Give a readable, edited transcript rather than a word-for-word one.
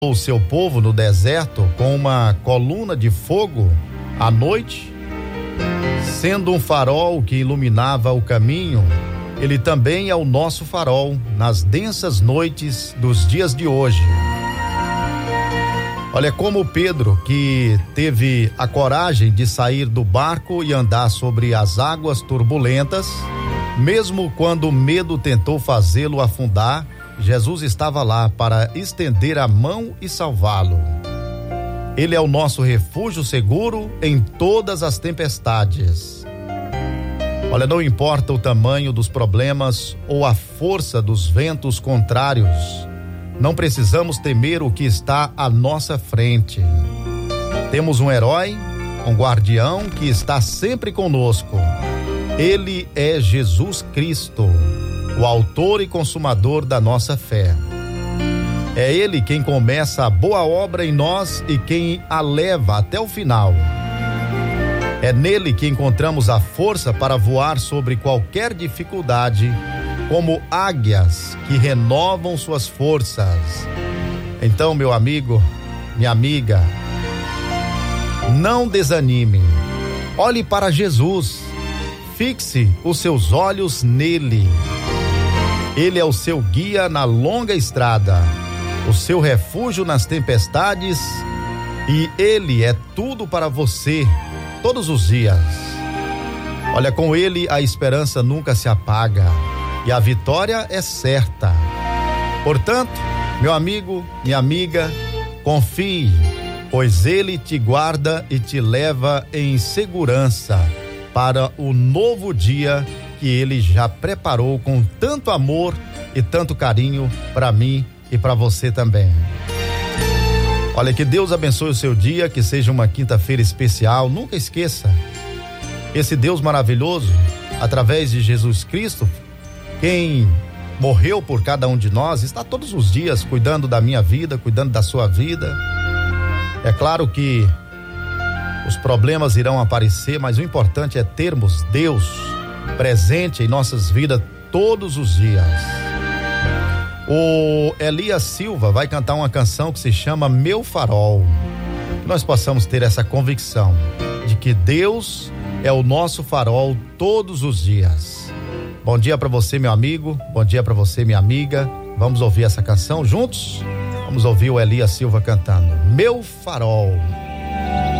o seu povo no deserto com uma coluna de fogo à noite, sendo um farol que iluminava o caminho. Ele também é o nosso farol nas densas noites dos dias de hoje. Olha, como Pedro, que teve a coragem de sair do barco e andar sobre as águas turbulentas, mesmo quando o medo tentou fazê-lo afundar, Jesus estava lá para estender a mão e salvá-lo. Ele é o nosso refúgio seguro em todas as tempestades. Olha, não importa o tamanho dos problemas ou a força dos ventos contrários, não precisamos temer o que está à nossa frente. Temos um herói, um guardião que está sempre conosco. Ele é Jesus Cristo, o autor e consumador da nossa fé. É Ele quem começa a boa obra em nós e quem a leva até o final. É nele que encontramos a força para voar sobre qualquer dificuldade, como águias que renovam suas forças. Então, meu amigo, minha amiga, não desanime. Olhe para Jesus. Fixe os seus olhos nele. Ele é o seu guia na longa estrada, o seu refúgio nas tempestades, e ele é tudo para você todos os dias. Olha, com ele a esperança nunca se apaga e a vitória é certa. Portanto, meu amigo, minha amiga, confie, pois ele te guarda e te leva em segurança para o novo dia que ele já preparou com tanto amor e tanto carinho para mim e para você também. Olha, que Deus abençoe o seu dia, que seja uma quinta-feira especial. Nunca esqueça, esse Deus maravilhoso, através de Jesus Cristo, quem morreu por cada um de nós, está todos os dias cuidando da minha vida, cuidando da sua vida. É claro que os problemas irão aparecer, mas o importante é termos Deus presente em nossas vidas todos os dias. O Elias Silva vai cantar uma canção que se chama Meu Farol. Que nós possamos ter essa convicção de que Deus é o nosso farol todos os dias. Bom dia para você, meu amigo. Bom dia para você, minha amiga. Vamos ouvir essa canção juntos? Vamos ouvir o Elias Silva cantando Meu Farol.